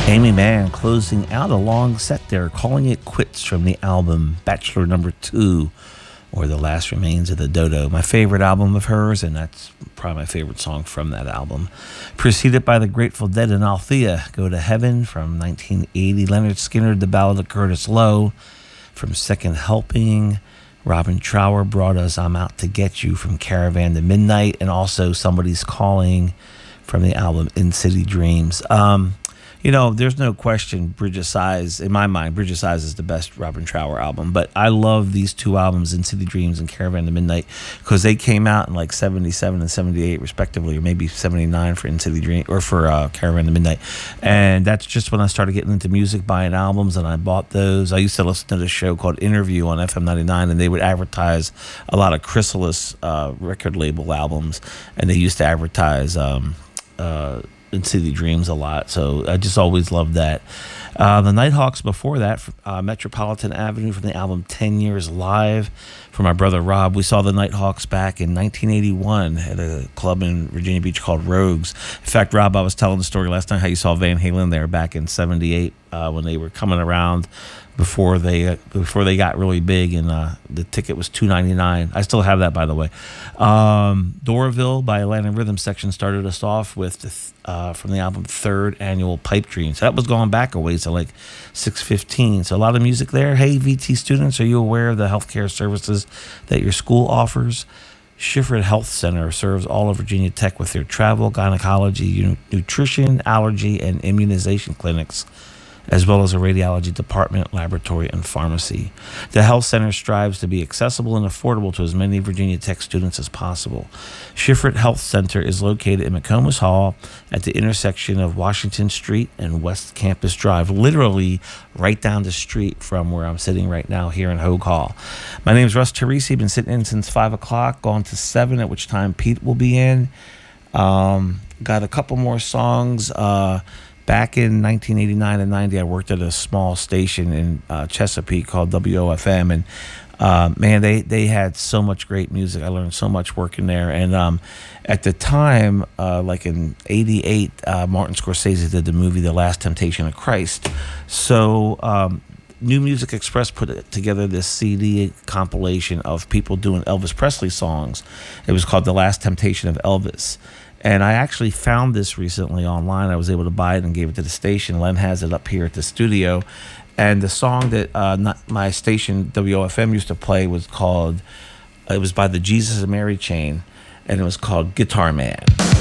Amy Mann closing out a long set there, calling it quits from the album Bachelor Number 2, or The Last Remains of the Dodo. My favorite album of hers, and that's probably my favorite song from that album. Preceded by the Grateful Dead and Althea, Go to Heaven from 1980. Leonard Skinner, The Ballad of Curtis Lowe from Second Helping. Robin Trower brought us I'm Out to Get You from Caravan to Midnight, and also Somebody's Calling from the album In City Dreams. There's no question Bridge of Sighs, in my mind, Bridge of Sighs is the best Robin Trower album. But I love these two albums, In City Dreams and Caravan to Midnight, because they came out in like 77 and 78 respectively, or maybe 79 for In City Dreams, or for Caravan to Midnight. And that's just when I started getting into music, buying albums, and I bought those. I used to listen to this show called Interview on FM 99, and they would advertise a lot of Chrysalis record label albums, and they used to advertise In City Dreams a lot, so I just always loved that. The Nighthawks before that, Metropolitan Avenue from the album 10 Years Live for my brother Rob. We saw the Nighthawks back in 1981 at a club in Virginia Beach called Rogues. In fact, Rob, I was telling the story last night how you saw Van Halen there back in 78 when they were coming around before they got really big, and the ticket was $2.99. I still have that, by the way. Doraville by Atlanta Rhythm Section started us off with from the album Third Annual Pipe Dreams. That was going back a ways to like 6:15. So a lot of music there. Hey, VT students, are you aware of the healthcare services that your school offers? Schifferett Health Center serves all of Virginia Tech with their travel, gynecology, nutrition, allergy, and immunization clinics, as well as a radiology department, laboratory, and pharmacy. The health center strives to be accessible and affordable to as many Virginia Tech students as possible. Schifferett Health Center is located in McComas Hall at the intersection of Washington Street and West Campus Drive, literally right down the street from where I'm sitting right now here in Hogue Hall. My name is Russ Teresi. Been sitting in since 5 o'clock, gone to 7, at which time Pete will be in. Got a couple more songs. Back in 1989 and 90, I worked at a small station in Chesapeake called WOFM, and man, they had so much great music. I learned so much working there. And at the time, like in '88, Martin Scorsese did the movie The Last Temptation of Christ. So New Music Express put together this CD compilation of people doing Elvis Presley songs. It was called The Last Temptation of Elvis. And I actually found this recently online. I was able to buy it and gave it to the station. Len has it up here at the studio. And the song that my station, WOFM, used to play was by the Jesus and Mary Chain, and it was called Guitar Man.